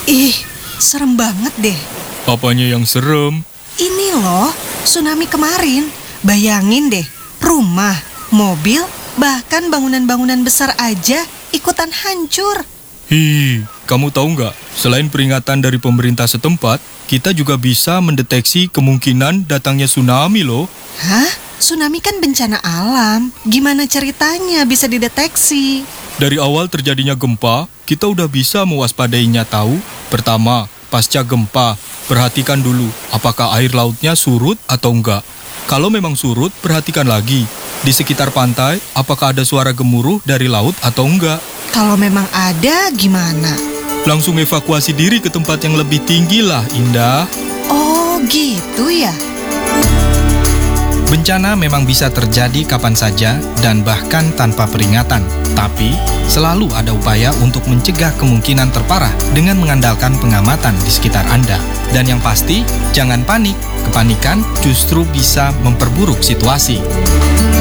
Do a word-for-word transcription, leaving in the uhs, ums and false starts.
Ih, serem banget deh. Apanya yang serem? Ini loh, tsunami kemarin. Bayangin deh, rumah, mobil, bahkan bangunan-bangunan besar aja ikutan hancur. Hi, kamu tahu nggak? Selain peringatan dari pemerintah setempat, kita juga bisa mendeteksi kemungkinan datangnya tsunami loh. Hah? Tsunami kan bencana alam. Gimana ceritanya bisa dideteksi? Dari awal terjadinya gempa, kita udah bisa mewaspadainya tahu. Pertama, pasca gempa, perhatikan dulu apakah air lautnya surut atau enggak. Kalau memang surut, perhatikan lagi. Di sekitar pantai, apakah ada suara gemuruh dari laut atau enggak? Kalau memang ada, gimana? Langsung evakuasi diri ke tempat yang lebih tinggi lah, Indah. Oh, gitu ya? Bencana memang bisa terjadi kapan saja dan bahkan tanpa peringatan. Tapi, selalu ada upaya untuk mencegah kemungkinan terparah dengan mengandalkan pengamatan di sekitar Anda. Dan yang pasti, jangan panik. Kepanikan justru bisa memperburuk situasi.